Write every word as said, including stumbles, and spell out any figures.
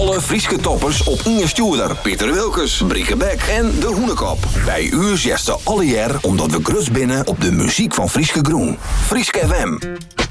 Alle Frieske toppers op Inge Stuurder, Pieter Wilkes, Brieke Beck en De Hoenekop. Bij u zesde alle jaar omdat we grut binnen op de muziek van Frieske Groen. Frieske F M.